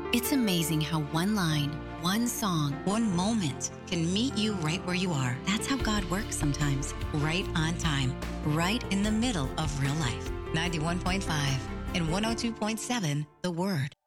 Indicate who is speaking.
Speaker 1: It's amazing how one line, one song, one moment can meet you right where you are. That's how God works sometimes. Right on time, right in the middle of real life. 91.5 and 102.7 The Word.